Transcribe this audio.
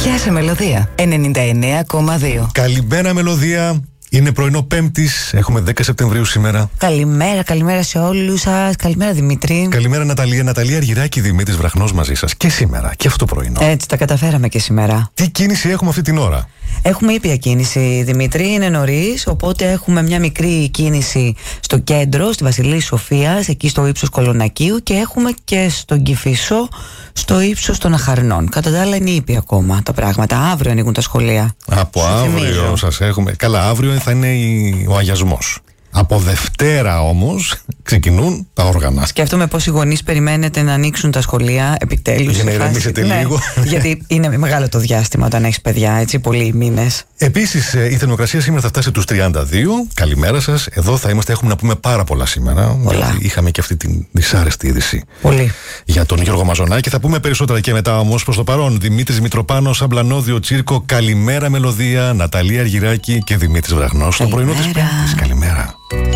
Πιάσε Μελωδία 99,2. Καλημέρα Μελωδία. Είναι πρωινό Πέμπτης, έχουμε 10 Σεπτεμβρίου σήμερα. Καλημέρα σε όλους σας. Καλημέρα Δημήτρη. Καλημέρα Ναταλία. Ναταλία Αργυράκη, Δημήτρης Βραχνός μαζί σας και σήμερα και αυτό το πρωινό. Έτσι, τα καταφέραμε και σήμερα. Τι κίνηση έχουμε αυτή την ώρα? Έχουμε ήπια κίνηση, Δημήτρη, είναι νωρίς, οπότε έχουμε μια μικρή κίνηση στο κέντρο, στη Βασιλής Σοφίας, εκεί στο ύψος Κολονακίου, και έχουμε και στον Κηφισό, στο ύψος των Αχαρνών. Κατά τα άλλα είναι ήπια ακόμα τα πράγματα. Αύριο ανοίγουν τα σχολεία. Από αύριο σας έχουμε. Καλά, αύριο θα είναι ο αγιασμός. Από Δευτέρα όμως ξεκινούν τα όργανα. Σκέφτομαι πόσοι γονείς περιμένετε να ανοίξουν τα σχολεία επιτέλους. Για να ηρεμήσετε λίγο. Γιατί είναι μεγάλο το διάστημα όταν έχεις παιδιά, έτσι, πολλοί μήνες. Επίσης η θερμοκρασία σήμερα θα φτάσει τους 32. Καλημέρα σας. Εδώ θα είμαστε, έχουμε να πούμε πάρα πολλά σήμερα. Πολλά. Είχαμε και αυτή την δυσάρεστη είδηση. Πολύ. Για τον Γιώργο Μαζονάκη. Θα πούμε περισσότερα και μετά όμως. Προς το παρόν, Δημήτρης Μητροπάνος, Αμπλανόδιο Τσίρκο. Καλημέρα Μελωδία, Ναταλία Αργυράκη και Δημήτρης Βραχνός. Στο πρωινό της Πέμπτης. Καλημέρα.